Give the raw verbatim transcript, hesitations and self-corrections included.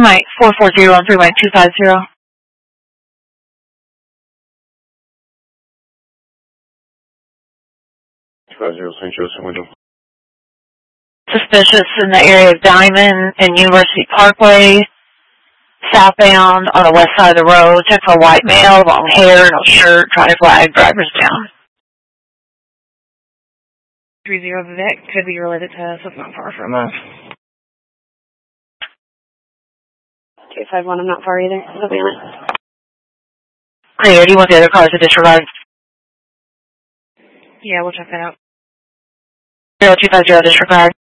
Freeway four four zero and Freeway two five zero. two five zero Saint Joseph window. Suspicious in the area of Diamond and University Parkway, southbound on the west side of the road. Check for a white male, long hair, no shirt, try to flag drivers down. three zero Vivek, could be related to us, it's not far from us. two five one, I'm not far either. I'll be on it. Clear, do you want the other cars to disregard? Yeah, we'll check that out. zero two five zero disregard.